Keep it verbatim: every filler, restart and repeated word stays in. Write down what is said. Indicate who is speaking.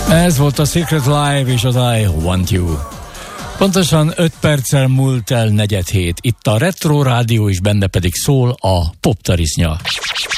Speaker 1: Ez volt a Secret Live és az I Want You. Pontosan öt perccel múlt el negyed hét. Itt a Retro Rádió is, benne pedig szól a poptarisznya.